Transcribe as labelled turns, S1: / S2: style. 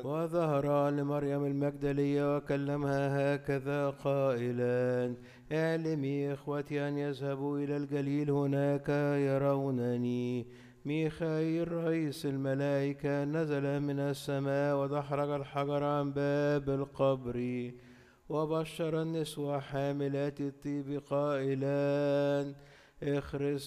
S1: وظهر لمريم المجدلية وكلمها هكذا قائلا: اعلمي إخوتي أن يذهبوا إلى الجليل، هناك يرونني. ميخائيل رئيس الملائكة نزل من السماء ودحرج الحجر عن باب القبر، وبشر النسوة حاملات الطيب قائلا: اخرس